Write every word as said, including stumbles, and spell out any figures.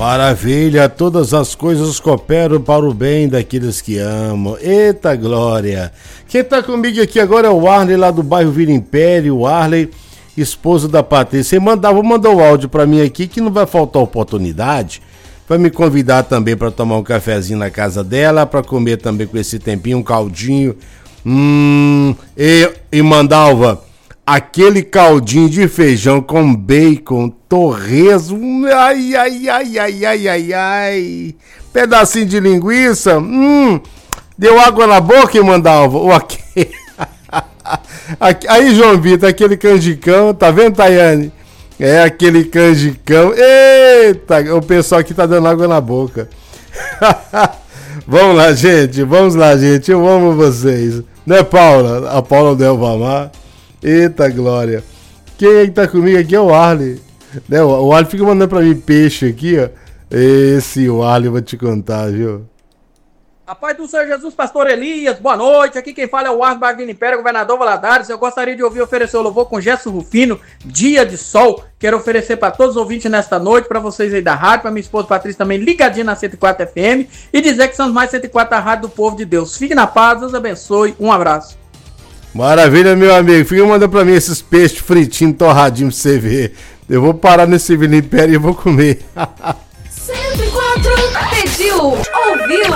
Maravilha, todas as coisas cooperam para o bem daqueles que amam. Eita glória! Quem tá comigo aqui agora é o Arley, lá do bairro Vila Império. O Arley, esposo da Patrícia. Mandar, vou mandar o áudio para mim aqui, que não vai faltar oportunidade. Vai me convidar também para tomar um cafezinho na casa dela, para comer também com esse tempinho, um caldinho. Hum, e, e Mandalva, aquele caldinho de feijão com bacon, torresmo, ai, ai, ai, ai, ai, ai, ai, pedacinho de linguiça, hum, deu água na boca, Mandalva, o aqui. Aí, João Vitor, aquele canjicão, tá vendo, Tayane? É aquele canjicão, eita, o pessoal aqui tá dando água na boca. Vamos lá, gente, vamos lá, gente, eu amo vocês, né, Paula? A Paula Delvamar. Eita glória. Quem é que tá comigo aqui é o Arley, né? O Arley fica mandando pra mim peixe aqui, ó. Esse o Arley, vou te contar, viu? A paz do Senhor Jesus, pastor Elias, boa noite. Aqui quem fala é o Arley Bagvino Império, governador Valadares. Eu gostaria de ouvir oferecer o louvor com Gesso Rufino, Dia de Sol. Quero oferecer para todos os ouvintes nesta noite, para vocês aí da rádio, para minha esposa Patrícia também ligadinha na cento e quatro F M, e dizer que são mais cento e quatro a rádio do povo de Deus. Fique na paz, Deus abençoe, um abraço. Maravilha, meu amigo. Fica mandando pra mim esses peixes fritinhos, torradinhos pra você ver. Eu vou parar nesse Vila Império e vou comer. cento e quatro pediu, ouviu.